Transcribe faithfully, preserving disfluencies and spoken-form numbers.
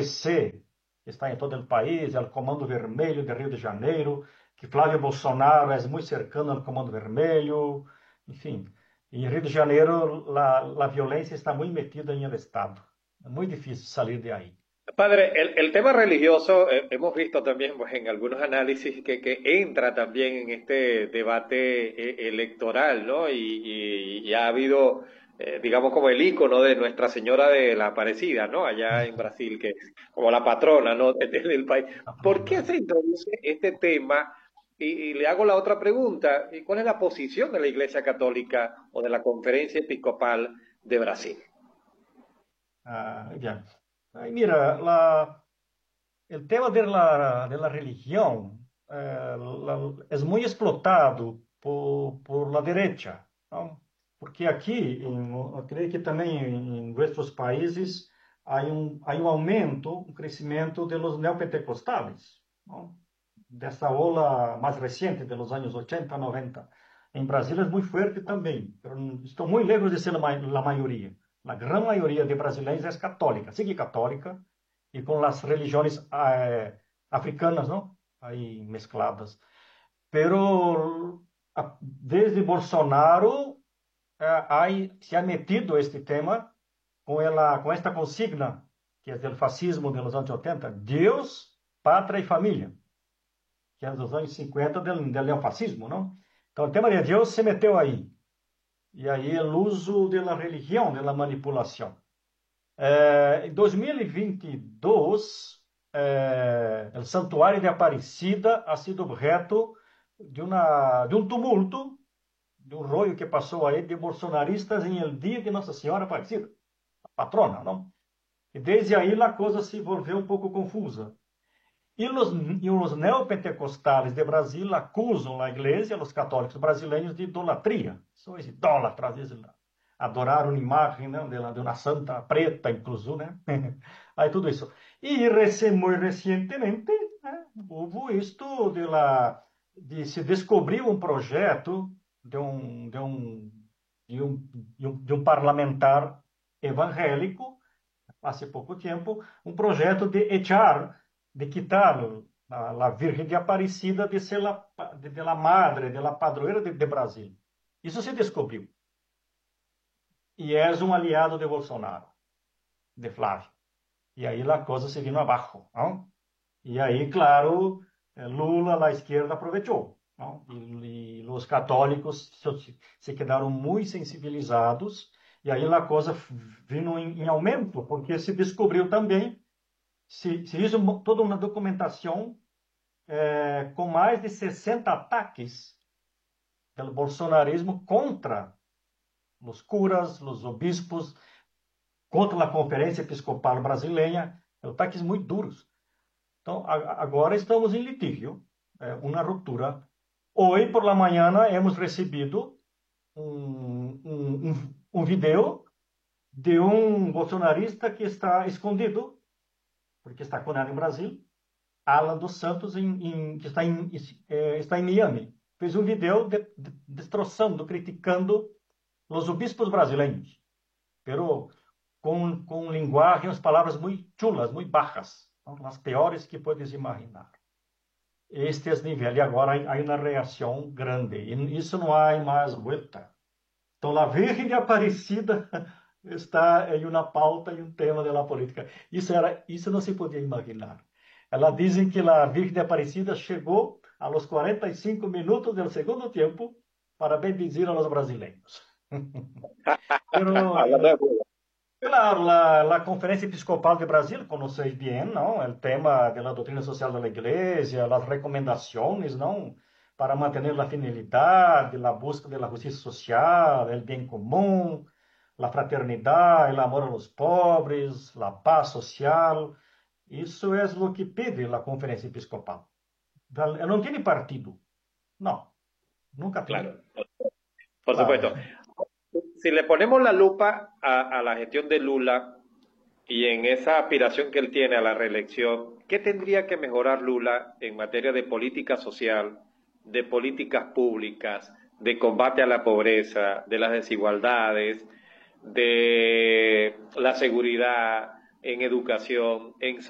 P C, que está em todo o país, o Comando Vermelho de Rio de Janeiro, que Flávio Bolsonaro é muito cercano ao Comando Vermelho, enfim. Em Rio de Janeiro, a, a violência está muito metida em el Estado. É muito difícil sair de aí. Padre, el, el tema religioso, eh, hemos visto también pues, en algunos análisis que, que entra también en este debate eh, electoral, ¿no? Y, y, y ha habido, eh, digamos, como el ícono de Nuestra Señora de la Aparecida, ¿no? Allá en Brasil, que es como la patrona, ¿no? del país. ¿Por qué se introduce este tema? Y, y le hago la otra pregunta, ¿y cuál es la posición de la Iglesia Católica o de la Conferencia Episcopal de Brasil? Ah, bien. Aí, mira, la, el tema de la, de la religión eh, la- es muy explotado por, por la derecha, ¿no? Porque aqui, em, eu creio que também em nuestros países, há um, há um aumento, um crescimento de los neopentecostais, ¿no? Dessa ola mais recente, de los anos ochenta, noventa. Em Brasil é muito forte também, mas estou muito lejos de ser a maioria. A grande maioria de brasileiros é católica, sigue católica, e com as religiões eh, africanas, não? Aí mescladas. Pero a- desde Bolsonaro eh, hay- se ha metido este tema com ela, com esta consigna que é do fascismo de los anos oitenta, Deus, pátria e família, que é dos anos cinquenta do, do neofascismo, não? Então o tema de Deus se meteu aí. E aí o uso da religião, da manipulação. Eh, em dois mil e vinte e dois, eh, o Santuário de Aparecida ha sido objeto de, uma, de um tumulto, de um rollo que passou aí de bolsonaristas em el dia de Nossa Senhora Aparecida, a patrona, não? E desde aí a coisa se volveu um pouco confusa. E os, e os neopentecostais de Brasil acusam a igreja, os católicos brasileiros, de idolatria. São idólatras, dizem lá. Adorar uma imagem, né, de, uma, de uma santa preta, incluso, né? Aí tudo isso. E muito recentemente, né, houve isto de, la, de se descobrir um projeto de um, de um, de um, de um, de um parlamentar evangélico, há pouco tempo, um projeto de echar, de quitar a, a Virgem de Aparecida de ser la, de, de la madre, de la padroeira de, de Brasil. Isso se descobriu. E és um aliado de Bolsonaro, de Flávio. E aí a coisa se vino abaixo. Não? E aí, claro, Lula, a esquerda, aproveitou. Não? E, e os católicos se, se quedaram muito sensibilizados. E aí a coisa vino em, em aumento, porque se descobriu também, se, se hizo toda uma documentação é, com mais de sessenta ataques do bolsonarismo contra os curas, os obispos, contra a Conferência Episcopal Brasileira, ataques muito duros. Então, agora estamos em litígio, é, uma ruptura. Hoje, por la manhã, hemos recebido um, um, um, um vídeo de um bolsonarista que está escondido, porque está condenado em Brasil, Alan dos Santos, em, em, que está em, é, está em Miami. Fez um vídeo de, de, destroçando, criticando os obispos brasileiros, pero com, com linguagem, as palavras muito chulas, muito baixas, as piores que podes imaginar. Este é o nível, e agora há uma reação grande, e isso não há mais volta. Então, a Virgem de Aparecida está em uma pauta e um tema da política. Isso, era, isso não se podia imaginar. Elas dizem que a Virgem de Aparecida chegou aos quarenta e cinco minutos do segundo tempo para bendizer aos brasileiros. Pero, claro, la, la Conferencia Episcopal de Brasil, conocéis bien, ¿no? El tema de la doctrina social de la Iglesia, las recomendaciones, ¿no? Para mantener la fidelidad, la búsqueda de la justicia social, el bien común, la fraternidad, el amor a los pobres, la paz social. Isso é o que pede a Conferência Episcopal. Ela não tem partido. Não. Nunca tem. Claro, por Claro. supuesto. Si le ponemos la lupa a, a la gestión de Lula y en esa aspiración que él tiene a la reelección, ¿qué tendría que mejorar Lula en materia de política social, de políticas públicas, de combate a la pobreza, de las desigualdades, de la seguridad, en educación, en